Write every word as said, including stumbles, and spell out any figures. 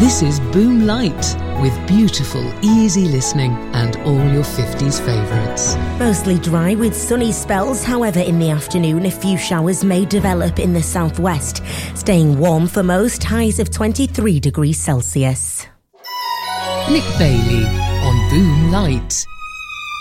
This is Boom Light, with beautiful, easy listening and all your fifties favourites. Mostly dry with sunny spells, however in the afternoon a few showers may develop in the southwest. Staying warm for most, highs of twenty-three degrees Celsius. Nick Bailey on Boom Light.